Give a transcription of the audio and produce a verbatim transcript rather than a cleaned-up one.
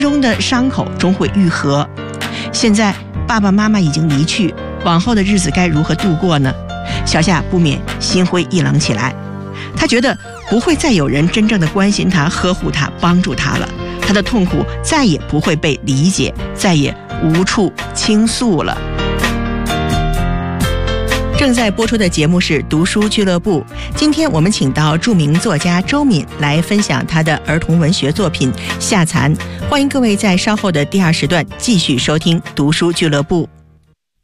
中的伤口终会愈合。现在爸爸妈妈已经离去，往后的日子该如何度过呢？小夏不免心灰意冷起来。他觉得不会再有人真正的关心他、呵护他、帮助他了，他的痛苦再也不会被理解，再也无处倾诉了。正在播出的节目是读书俱乐部，今天我们请到著名作家周敏来分享他的儿童文学作品《夏蚕》，欢迎各位在稍后的第二时段继续收听读书俱乐部。